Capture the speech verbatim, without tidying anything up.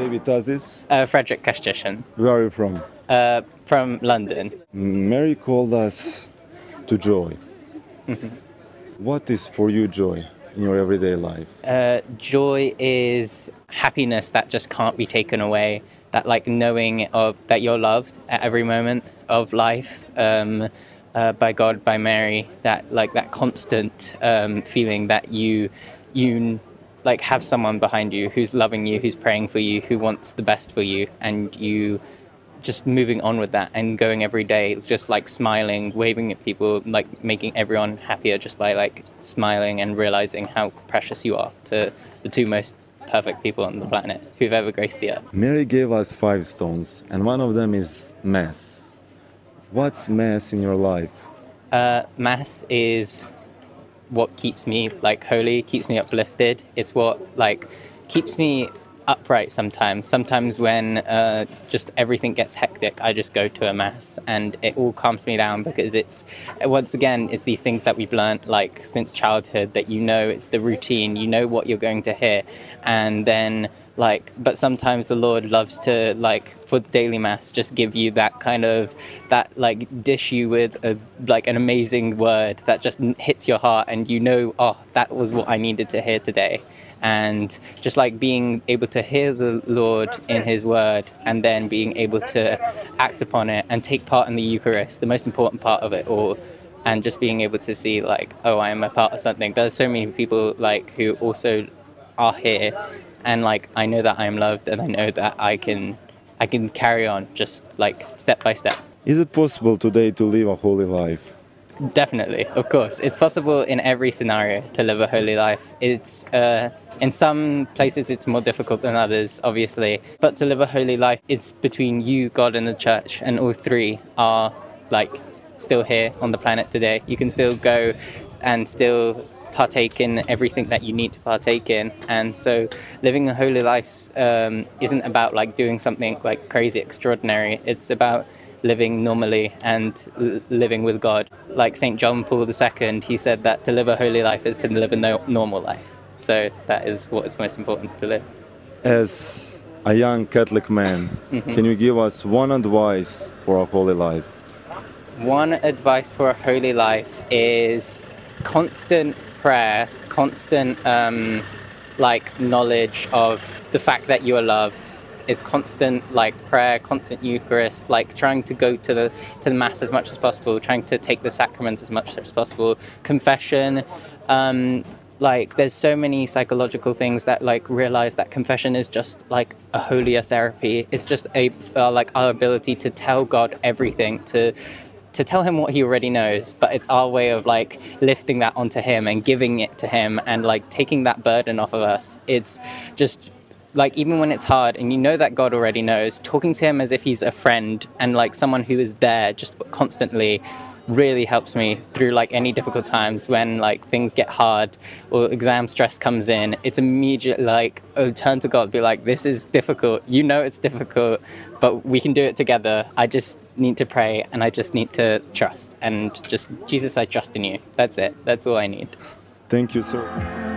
today with us is? Uh, Frederick Kashtishan, Where are you from? uh, from London. Mary called us to joy. What is for you joy in your everyday life? Uh, joy is happiness that just can't be taken away. That like knowing of that you're loved at every moment of life um, uh, by God, by Mary. That like that constant um, feeling that you you like have someone behind you who's loving you, who's praying for you, who wants the best for you, and you just moving on with that and going every day, just like smiling, waving at people, like making everyone happier just by like smiling and realizing how precious you are to the two most perfect people on the planet who've ever graced the earth. Mary gave us five stones, and one of them is Mass. What's Mass in your life? Uh, Mass is what keeps me like holy, keeps me uplifted. It's what like keeps me upright sometimes. Sometimes when uh, just everything gets hectic, I just go to a Mass and it all calms me down, because it's, once again, it's these things that we've learned like since childhood, that you know, it's the routine, you know what you're going to hear. And then like, but sometimes the Lord loves to like, for the daily Mass, just give you that kind of, that like dish you with a, like an amazing word that just hits your heart, and you know, oh, that was what I needed to hear today. And just like being able to hear the Lord in his word and then being able to act upon it and take part in the Eucharist, the most important part of it all, and just being able to see like, oh, I am a part of something. There's so many people like who also are here, and like I know that I am loved, and I know that I can I can carry on just like step by step. Is it possible today to live a holy life? Definitely, of course. It's possible in every scenario to live a holy life. It's uh, in some places it's more difficult than others, obviously. But to live a holy life, it's between you, God, and the church, and all three are like still here on the planet today. You can still go and still partake in everything that you need to partake in. And so living a holy life um, isn't about like doing something like crazy extraordinary. It's about living normally and l- living with God. Like Saint John Paul the Second, he said that to live a holy life is to live a no- normal life. So that is what is most important to live. As a young Catholic man, Mm-hmm. can you give us one advice for a holy life? One advice for a holy life is constant prayer, constant um, like knowledge of the fact that you are loved. Is constant like prayer, constant Eucharist, like trying to go to the to the Mass as much as possible, trying to take the sacraments as much as possible. Confession, um, like there's so many psychological things that like realize that confession is just like a holier therapy. It's just a uh, like our ability to tell God everything, to to tell him what he already knows, but it's our way of like lifting that onto him and giving it to him and like taking that burden off of us. It's just like, even when it's hard and you know that God already knows, talking to him as if he's a friend and like someone who is there just constantly really helps me through like any difficult times. When like things get hard or exam stress comes in, it's immediate like, oh, turn to God, be like, this is difficult, you know it's difficult, but we can do it together. I just need to pray and I just need to trust, and just, Jesus, I trust in you. That's it. That's all I need. Thank you, sir.